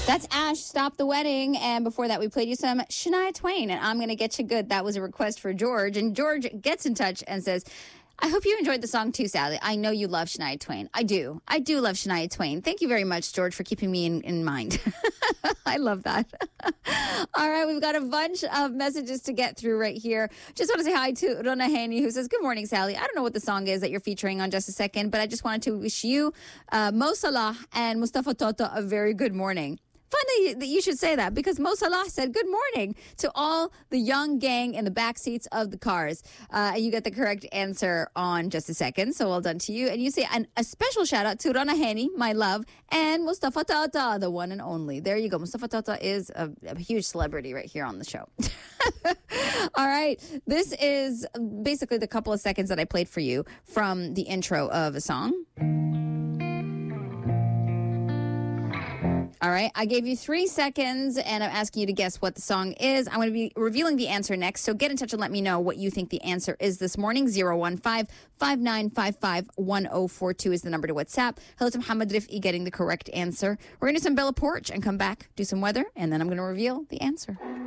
That's Ash, Stop the Wedding. And before that, we played you some Shania Twain, and I'm going to Get You Good. That was a request for George. And George gets in touch and says, I hope you enjoyed the song too, Sally. I know you love Shania Twain. I do. I do love Shania Twain. Thank you very much, George, for keeping me in mind. I love that. All right, we've got a bunch of messages to get through right here. Just want to say hi to Rona Hani, who says, good morning, Sally. I don't know what the song is that you're featuring on just a second, but I just wanted to wish you, Mo Salah and Mustafa Toto a very good morning. Funny that you should say that, because Mo Salah said good morning to all the young gang in the back seats of the cars. And you get the correct answer on just a second. So well done to you. And you say a special shout out to Rana Hani, my love, and Mustafa Tata, the one and only. There you go. Mustafa Tata is a huge celebrity right here on the show. All right. This is basically the couple of seconds that I played for you from the intro of a song. All right. I gave you 3 seconds, and I'm asking you to guess what the song is. I'm going to be revealing the answer next, so get in touch and let me know what you think the answer is this morning. 015-5955-1042 is the number to WhatsApp. Hello to Muhammad Rif'i getting the correct answer. We're going to do some Bella Porch and come back, do some weather, and then I'm going to reveal the answer.